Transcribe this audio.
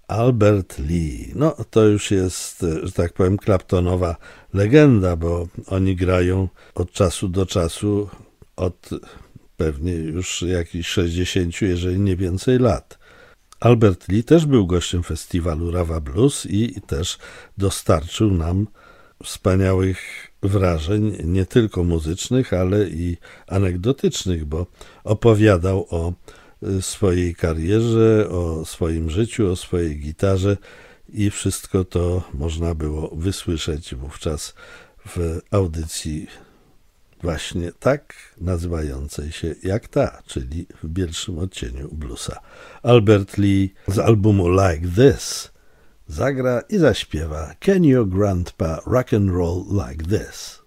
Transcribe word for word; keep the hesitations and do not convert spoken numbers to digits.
Albert Lee. No to już jest, że tak powiem, Claptonowa legenda, bo oni grają od czasu do czasu, od pewnie już jakichś sześćdziesięciu, jeżeli nie więcej lat. Albert Lee też był gościem festiwalu Rawa Blues i też dostarczył nam wspaniałych wrażeń, nie tylko muzycznych, ale i anegdotycznych, bo opowiadał o swojej karierze, o swoim życiu, o swojej gitarze i wszystko to można było wysłyszeć wówczas w audycji właśnie tak nazywającej się jak ta, czyli w pierwszym odcieniu bluesa. Albert Lee z albumu Like This zagra i zaśpiewa Can Your Grandpa Rock and Roll Like This?